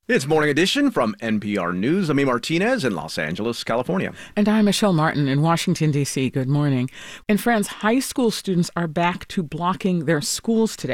It's Morning Edition from NPR News. I'm E. Martinez in Los Angeles, California. And I'm Michelle Martin in Washington, D.C. Good morning. In France, high school students are back to blocking their schools today.